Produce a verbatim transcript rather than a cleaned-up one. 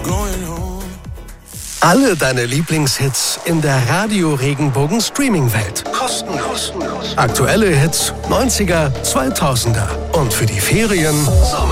Alle deine Lieblingshits in der Radio-Regenbogen-Streaming-Welt. Kostenlos. Aktuelle Hits, neunziger, zweitausender. Und für die Ferien